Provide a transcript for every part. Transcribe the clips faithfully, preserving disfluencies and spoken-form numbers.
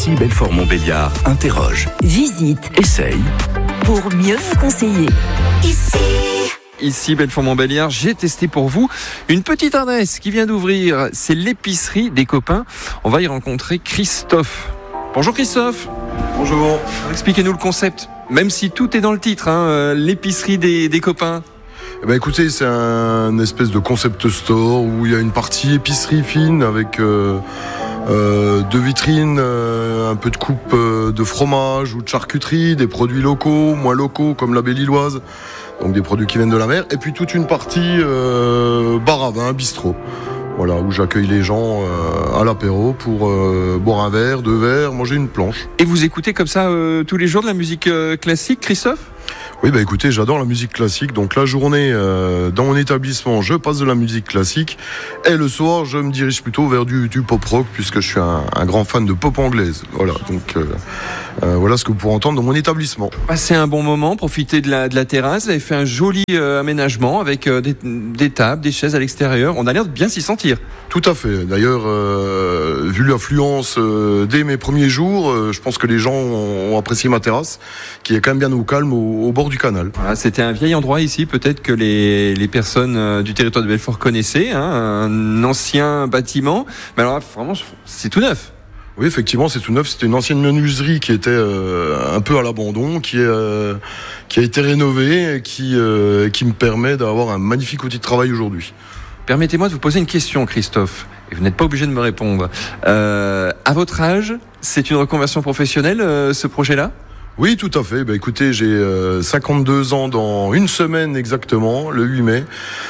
Ici Belfort-Montbéliard interroge, Visite essaye. pour mieux vous conseiller. Ici. Ici Belfort-Montbéliard, j'ai testé pour vous une petite adresse qui vient d'ouvrir. C'est l'épicerie des copains. On va y rencontrer Christophe. Bonjour Christophe. Bonjour. Alors, expliquez-nous le concept. Même si tout est dans le titre, hein, euh, l'épicerie des, des copains. Eh ben écoutez, c'est un espèce de concept store où il y a une partie épicerie fine avec euh, euh, deux vitrines, euh, un peu de coupe euh, de fromage ou de charcuterie, des produits locaux, moins locaux comme la Belle-Illoise, donc des produits qui viennent de la mer, et puis toute une partie euh, bar à vin, bistrot. Voilà, où j'accueille les gens euh, à l'apéro pour euh, boire un verre, deux verres, manger une planche. Et vous écoutez comme ça euh, tous les jours de la musique euh, classique, Christophe ? Oui, bah écoutez, j'adore la musique classique. Donc la journée, euh, dans mon établissement, je passe de la musique classique. Et le soir, je me dirige plutôt vers du, du pop-rock, puisque je suis un, un grand fan de pop anglaise. Voilà, donc euh, euh, voilà ce que vous pourrez entendre dans mon établissement. Passez un bon moment, profitez de la, de la terrasse. Vous avez fait un joli euh, aménagement avec euh, des, des tables, des chaises à l'extérieur. On a l'air de bien s'y sentir. Tout à fait. D'ailleurs, euh, vu l'affluence euh, dès mes premiers jours, euh, je pense que les gens ont, ont apprécié ma terrasse, qui est quand même bien au calme au, au bord du canal. Voilà, c'était un vieil endroit ici, peut-être que les, les personnes euh, du territoire de Belfort connaissaient, hein, un ancien bâtiment. Mais alors vraiment, c'est tout neuf. Oui, effectivement, c'est tout neuf. C'était une ancienne menuiserie qui était euh, un peu à l'abandon, qui, est, euh, qui a été rénovée et qui, euh, qui me permet d'avoir un magnifique outil de travail aujourd'hui. Permettez-moi de vous poser une question, Christophe. Et vous n'êtes pas obligé de me répondre. Euh, à votre âge, c'est une reconversion professionnelle, euh, ce projet-là ? Oui, tout à fait. Bah, écoutez, j'ai euh, cinquante-deux ans dans une semaine exactement, le huit mai.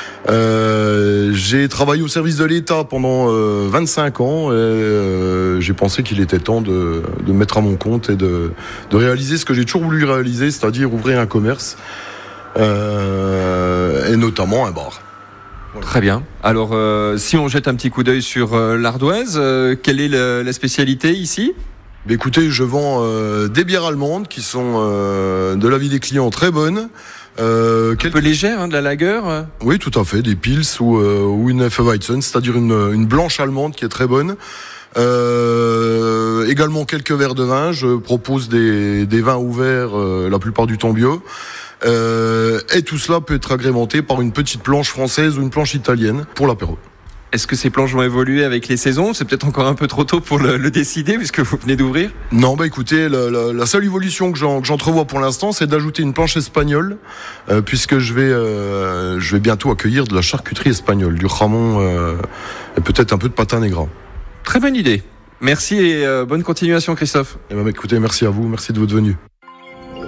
Euh, j'ai travaillé au service de l'État pendant euh, vingt-cinq ans et euh, j'ai pensé qu'il était temps de, de me mettre à mon compte et de, de réaliser ce que j'ai toujours voulu réaliser, c'est-à-dire ouvrir un commerce euh, et notamment un bar. Voilà. Très bien. Alors, euh, si on jette un petit coup d'œil sur euh, l'Ardoise, euh, quelle est le, la spécialité ici ? Mais écoutez, je vends euh, des bières allemandes qui sont euh, de l'avis des clients très bonnes. Euh, un peu légère, hein, de la lager. Oui, tout à fait, des pils ou, euh, ou une Hefeweizen, c'est-à-dire une, une blanche allemande qui est très bonne. Euh, également quelques verres de vin. Je propose des, des vins ouverts, euh, la plupart du temps bio. Euh, et tout cela peut être agrémenté par une petite planche française ou une planche italienne pour l'apéro. Est-ce que ces planches vont évoluer avec les saisons ? C'est peut-être encore un peu trop tôt pour le, le décider puisque vous venez d'ouvrir. Non, bah écoutez, la, la, la seule évolution que, j'en, que j'entrevois pour l'instant, c'est d'ajouter une planche espagnole, euh, puisque je vais, euh, je vais bientôt accueillir de la charcuterie espagnole, du jamon euh, et peut-être un peu de pata negra. Très bonne idée. Merci et euh, bonne continuation, Christophe. Eh ben, écoutez, merci à vous, merci de votre venue.